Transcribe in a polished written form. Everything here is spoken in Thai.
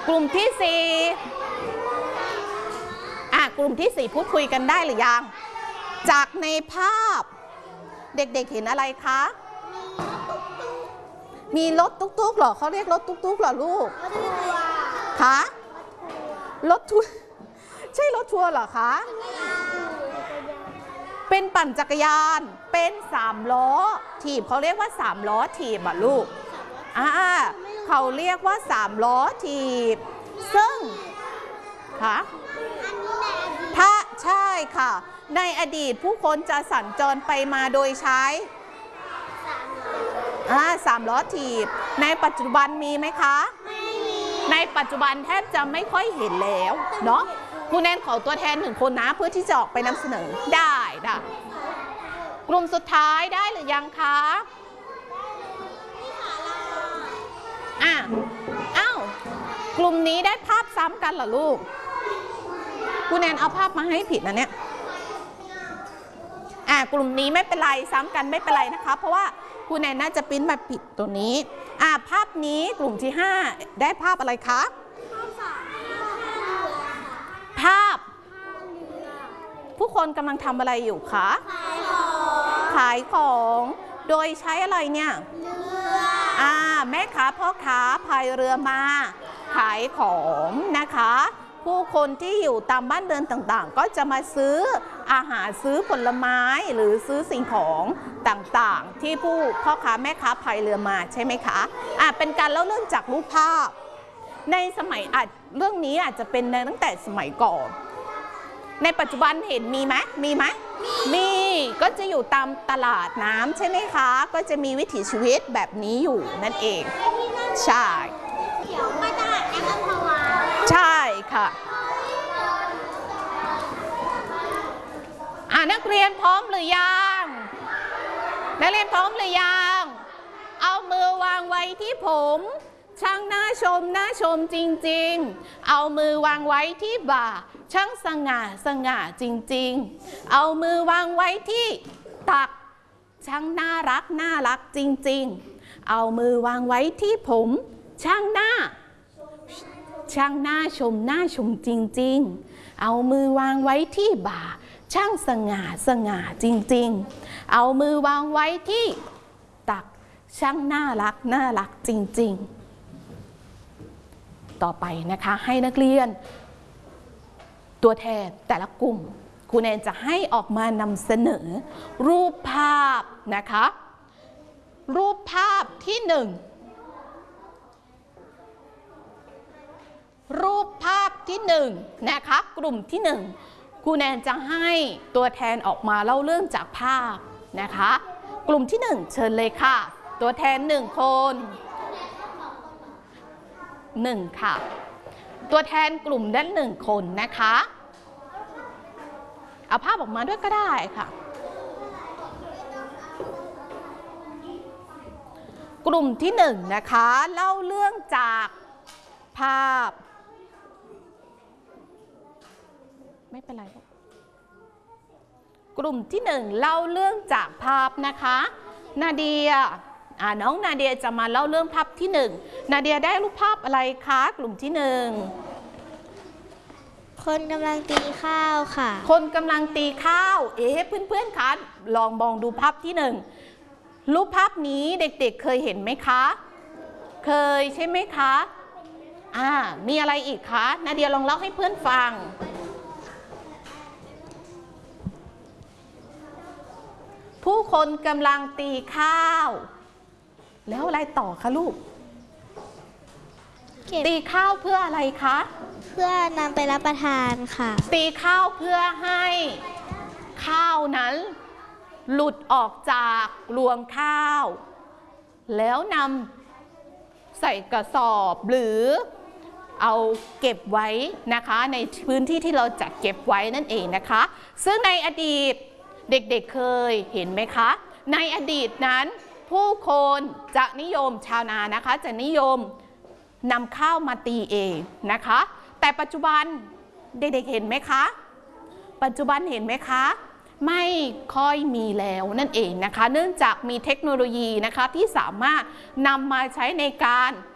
กลุ่มที่สี่กลุ่มที่สี่พูดคุยกันได้หรือยังจากในภาพเด็กๆเห็นอะไรคะมีรถตุ๊กๆเหรอเขาเรียกรถตุ๊กๆเหรอลูกคะรถทัวร์ใช่รถทัวร์เหรอคะเป็นปั่นจักรยานเป็น3 ล้อถีบเขาเรียกว่า3 ล้อถีบลูกเขาเรียกว่า3 ล้อถีบซึ่งคะถ้าใช่ค่ะในอดีตผู้คนจะสัญจรไปมาโดยใช้3 ล้อถีบในปัจจุบันมีไหมคะในปัจจุบันแทบจะไม่ค่อยเห็นแล้วเนาะครูแนนขอตัวแทน1 คนนะเพื่อที่จะออกไปนำเสนอได้กลุ่มสุดท้ายได้หรือยังคะกลุ่มนี้ได้ภาพซ้ำกันเหรอลูกครูแนนเอาภาพมาให้ผิดนะเนี่ยกลุ่มนี้ไม่เป็นไรซ้ำกันไม่เป็นไรนะคะเพราะว่าครูแนนน่าจะปริ้นมาผิดตัวนี้ภาพนี้กลุ่มที่5ได้ภาพอะไรคะภาพผู้คนกำลังทำอะไรอยู่คะขายของโดยใช้อะไรเนี่ยแม่ค้าพ่อค้าพายเรือมาขายของนะคะผู้คนที่อยู่ตามบ้านเรือนต่างๆก็จะมาซื้ออาหารซื้อผลไม้หรือซื้อสิ่งของต่างๆที่พ่อค้าแม่ค้าพายเรือมาใช่ไหมคะเป็นการเล่าเรื่องจากรูปภาพในสมัยเรื่องนี้อาจจะเป็นในตั้งแต่สมัยก่อนในปัจจุบันเห็นมีไหมมีก็จะอยู่ตามตลาดน้ำใช่ไหมคะก็จะมีวิถีชีวิตแบบนี้อยู่นั่นเองใช่ใช่ค่ะนักเรียนพร้อมหรือยังนักเรียนพร้อมหรือยังเอามือวางไว้ที่ผมช่างน่าชมจริงๆเอามือวางไว้ที่บ่าช่างสง่าจริงๆเอามือวางไว้ที่ตักช่างน่ารักจริงๆเอามือวางไว้ที่ผมช่างน่าชมจริงๆเอามือวางไว้ที่บ่าช่างสง่าจริงๆเอามือวางไว้ที่ตักช่างน่ารักจริงๆต่อไปนะคะให้นักเรียนตัวแทนแต่ละกลุ่มครูแนนจะให้ออกมานำเสนอรูปภาพนะคะรูปภาพที่1นะคะกลุ่มที่1ครูแนนจะให้ตัวแทนออกมาเล่าเรื่องจากภาพนะคะกลุ่มที่1เชิญเลยค่ะตัวแทน1 คน1ค่ะตัวแทนกลุ่มด้าน1 คนนะคะเอาภาพออกมาด้วยก็ได้ค่ะกลุ่มที่1นะคะเล่าเรื่องจากภาพไม่เป็นไรกลุ่มที่1เล่าเรื่องจากภาพนะคะนาเดียน้องนาเดียจะมาเล่าเรื่องภาพที่1นาเดียได้รูปภาพอะไรคะกลุ่มที่1 คนกำลังตีข้าวค่ะคนกำลังตีข้าวเพื่อนๆคะลองมองดูภาพที่1รูปภาพนี้เด็กๆเคยเห็นไหมคะเคยใช่ไหมคะมีอะไรอีกคะนาเดียลองเล่าให้เพื่อนฟังผู้คนกำลังตีข้าวแล้วอะไรต่อคะลูกตีข้าวเพื่ออะไรคะเพื่อนำไปรับประทานค่ะตีข้าวเพื่อให้ข้าวนั้นหลุดออกจากรวงข้าวแล้วนำใส่กระสอบหรือเอาเก็บไว้นะคะในพื้นที่ที่เราจัดเก็บไว้นั่นเองนะคะซึ่งในอดีตเด็กๆเคยเห็นไหมคะในอดีตนั้นผู้คนจะนิยมชาวนานะคะจะนิยมนำข้าวมาตีเองนะคะแต่ปัจจุบันเด็กๆเห็นไหมคะปัจจุบันเห็นไหมคะไม่ค่อยมีแล้วนั่นเองนะคะเนื่องจากมีเทคโนโลยีนะคะที่สามารถนำมาใช้ในการ